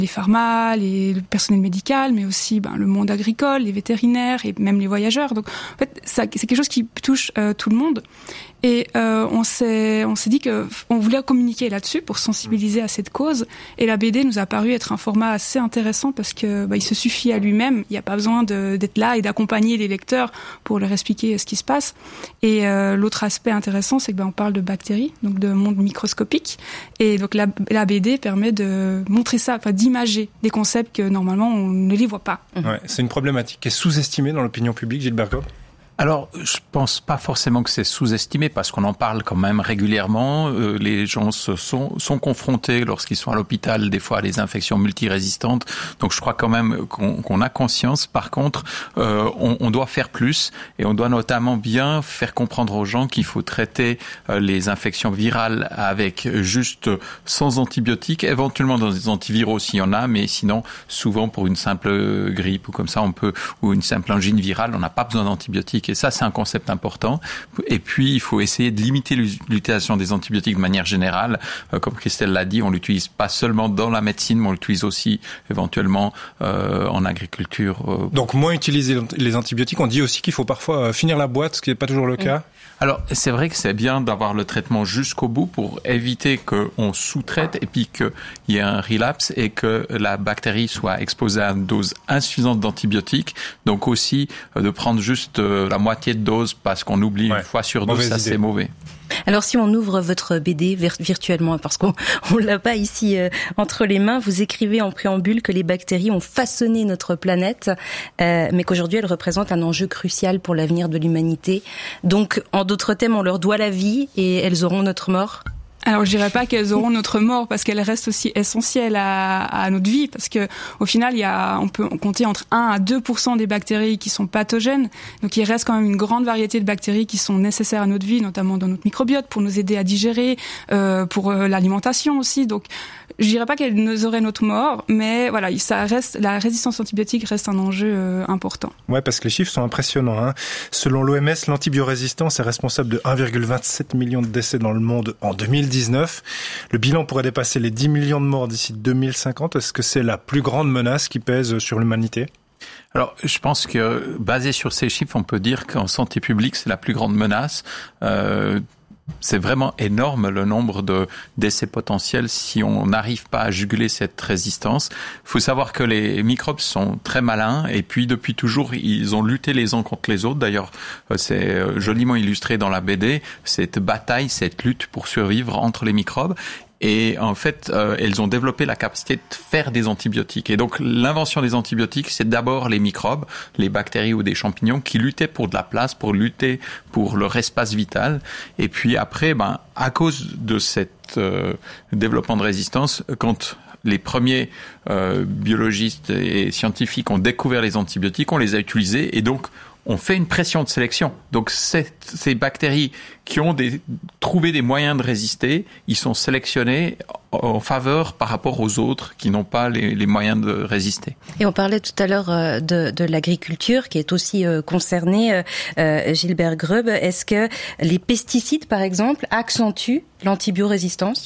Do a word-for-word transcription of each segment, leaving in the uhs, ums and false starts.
les pharma, les, le personnel médical, mais aussi ben, le monde agricole, les vétérinaires et même les voyageurs. Donc, en fait, ça, c'est quelque chose qui touche euh, tout le monde. Et euh, on s'est, on s'est dit que on voulait communiquer là-dessus pour sensibiliser à cette cause. Et la B D nous a paru être un format assez intéressant parce que bah, il se suffit à lui-même. Il n'y a pas besoin de, d'être là et d'accompagner les lecteurs pour leur expliquer ce qui se passe. Et euh, l'autre aspect intéressant, c'est que bah, on parle de bactéries, donc de monde microscopique. Et donc la, la B D permet de montrer ça, enfin d'imager des concepts que normalement on ne les voit pas. Ouais, c'est une problématique qui est sous-estimée dans l'opinion publique, Gilbert Gob. Alors, je pense pas forcément que c'est sous-estimé parce qu'on en parle quand même régulièrement. Euh, les gens se sont, sont confrontés lorsqu'ils sont à l'hôpital des fois à des infections multirésistantes. Donc, je crois quand même qu'on, qu'on a conscience. Par contre, euh, on, on doit faire plus et on doit notamment bien faire comprendre aux gens qu'il faut traiter euh, les infections virales avec juste sans antibiotiques, éventuellement dans des antiviraux s'il y en a, mais sinon souvent pour une simple grippe ou comme ça on peut ou une simple angine virale, on n'a pas besoin d'antibiotiques. Et ça, c'est un concept important. Et puis, il faut essayer de limiter l'utilisation des antibiotiques de manière générale. Euh, comme Christelle l'a dit, on l'utilise pas seulement dans la médecine, mais on l'utilise aussi éventuellement euh, en agriculture. Euh. Donc, moins utiliser les antibiotiques. On dit aussi qu'il faut parfois finir la boîte, ce qui n'est pas toujours le cas. Mmh. Alors, c'est vrai que c'est bien d'avoir le traitement jusqu'au bout pour éviter qu'on sous-traite et puis qu'il y ait un relapse et que la bactérie soit exposée à une dose insuffisante d'antibiotiques. Donc aussi, de prendre juste la moitié de dose parce qu'on oublie ouais. une fois sur deux, ça idée. C'est mauvais. Alors si on ouvre votre B D virtuellement, parce qu'on on l'a pas ici euh, entre les mains, vous écrivez en préambule que les bactéries ont façonné notre planète, euh, mais qu'aujourd'hui elles représentent un enjeu crucial pour l'avenir de l'humanité. Donc en d'autres termes, on leur doit la vie et elles auront notre mort. Alors, je dirais pas qu'elles auront notre mort parce qu'elles restent aussi essentielles à, à notre vie parce que, au final, il y a, on peut compter entre un à deux pour cent des bactéries qui sont pathogènes. Donc, il reste quand même une grande variété de bactéries qui sont nécessaires à notre vie, notamment dans notre microbiote pour nous aider à digérer, euh, pour euh, l'alimentation aussi. Donc, je dirais pas qu'elles nous auraient notre mort, mais voilà, ça reste, la résistance antibiotique reste un enjeu euh, important. Ouais, parce que les chiffres sont impressionnants, hein. Selon l'O M S, l'antibiorésistance est responsable de un virgule vingt-sept million de décès dans le monde en deux mille dix-neuf. Le bilan pourrait dépasser les dix millions de morts d'ici deux mille cinquante. Est-ce que c'est la plus grande menace qui pèse sur l'humanité ? Alors, je pense que, basé sur ces chiffres, on peut dire qu'en santé publique, c'est la plus grande menace. Euh, C'est vraiment énorme le nombre de décès potentiels si on n'arrive pas à juguler cette résistance. Il faut savoir que les microbes sont très malins et puis depuis toujours ils ont lutté les uns contre les autres. D'ailleurs, c'est joliment illustré dans la B D, cette bataille, cette lutte pour survivre entre les microbes. Et en fait, euh, elles ont développé la capacité de faire des antibiotiques. Et donc, l'invention des antibiotiques, c'est d'abord les microbes, les bactéries ou des champignons qui luttaient pour de la place, pour lutter pour leur espace vital. Et puis après, ben, à cause de cet euh, développement de résistance, quand les premiers euh, biologistes et scientifiques ont découvert les antibiotiques, on les a utilisés et donc on fait une pression de sélection. Donc cette, ces bactéries qui ont des, trouvé des moyens de résister, ils sont sélectionnés en faveur par rapport aux autres qui n'ont pas les, les moyens de résister. Et on parlait tout à l'heure de, de l'agriculture qui est aussi euh, concernée. Euh, Gilbert Grub, est-ce que les pesticides, par exemple, accentuent l'antibiorésistance ?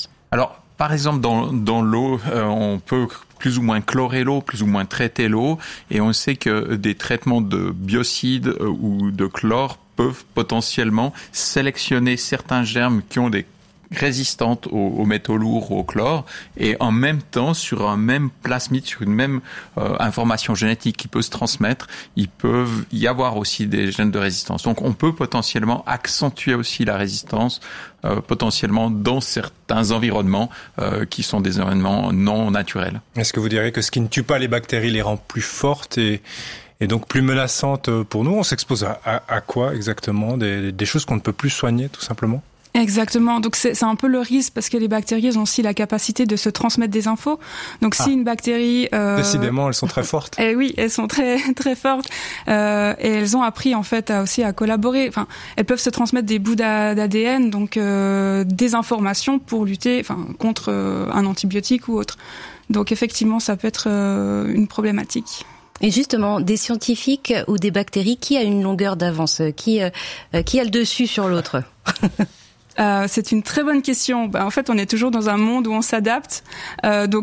Alors, par exemple, dans, dans l'eau, euh, on peut plus ou moins chlorer l'eau, plus ou moins traiter l'eau, et on sait que des traitements de biocides euh, ou de chlore peuvent potentiellement sélectionner certains germes qui ont des résistantes aux, aux métaux lourds ou au chlore, et en même temps, sur un même plasmide, sur une même euh, information génétique qui peut se transmettre, il peut y avoir aussi des gènes de résistance. Donc on peut potentiellement accentuer aussi la résistance, euh, potentiellement dans certains environnements euh, qui sont des environnements non naturels. Est-ce que vous diriez que ce qui ne tue pas les bactéries les rend plus fortes et, et donc plus menaçantes pour nous ? On s'expose à, à, à quoi exactement ? des, des choses qu'on ne peut plus soigner tout simplement ? Exactement. Donc c'est, c'est un peu le risque parce que les bactéries elles ont aussi la capacité de se transmettre des infos. Donc ah. si une bactérie euh... décidément elles sont très fortes. Eh oui, elles sont très très fortes euh, et elles ont appris en fait à, aussi à collaborer. Enfin, elles peuvent se transmettre des bouts d'A D N, donc euh, des informations pour lutter, enfin contre euh, un antibiotique ou autre. Donc effectivement, ça peut être euh, une problématique. Et justement, des scientifiques ou des bactéries, qui a une longueur d'avance ? Qui euh, qui a le dessus sur l'autre ? Euh, c'est une très bonne question. Ben, en fait, on est toujours dans un monde où on s'adapte. Euh, donc